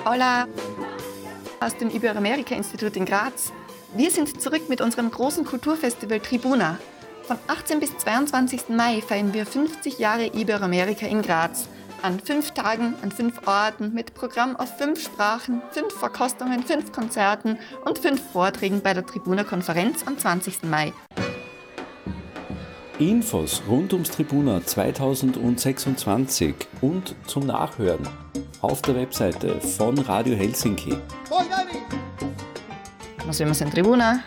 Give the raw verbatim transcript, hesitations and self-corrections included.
Paula aus dem Iberoamerika-Institut in Graz. Wir sind zurück mit unserem großen Kulturfestival Tribuna. Von achtzehnten bis zweiundzwanzigsten Mai feiern wir fünfzig Jahre Iberoamerika in Graz. An fünf Tagen, an fünf Orten, mit Programm auf fünf Sprachen, fünf Verkostungen, fünf Konzerten und fünf Vorträgen bei der Tribuna-Konferenz am zwanzigsten Mai. Infos rund ums Tribuna zweitausendsechsundzwanzig und zum Nachhören auf der Webseite von Radio Helsinki. Nos vemos en Tribuna.